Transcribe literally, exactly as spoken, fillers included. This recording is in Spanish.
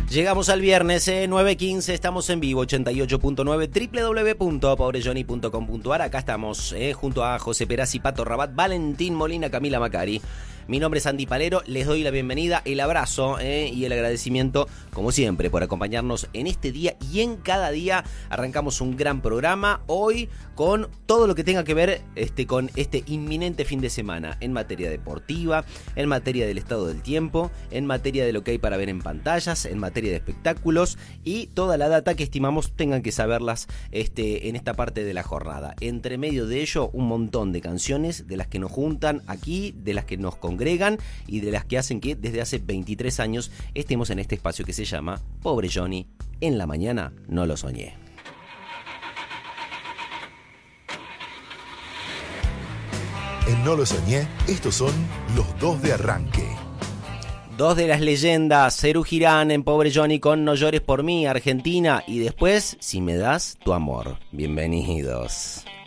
Llegamos al viernes, eh, nueve quince, estamos en vivo, ochenta y ocho punto nueve, doble u doble u doble u punto pobre johnny punto com punto a r. Acá estamos, eh, junto a José Perazzi, Pato Rabat, Valentín Molina, Camila Macari. Mi nombre es Andy Palero, les doy la bienvenida, el abrazo eh, y el agradecimiento, como siempre, por acompañarnos en este día y en cada día. Arrancamos un gran programa hoy con todo lo que tenga que ver este, con este inminente fin de semana en materia deportiva, en materia del estado del tiempo, en materia de lo que hay para ver en pantallas, en materia de espectáculos y toda la data que estimamos tengan que saberlas este, en esta parte de la jornada. Entre medio de ello, un montón de canciones de las que nos juntan aquí, de las que nos congregan y de las que hacen que desde hace veintitrés años estemos en este espacio que se llama Pobre Johnny. En la mañana no lo soñé. En No lo soñé, estos son los dos de arranque. Dos de las leyendas, Serú Girán en Pobre Johnny con No llores por mí, Argentina, y después Si me das tu amor. Bienvenidos.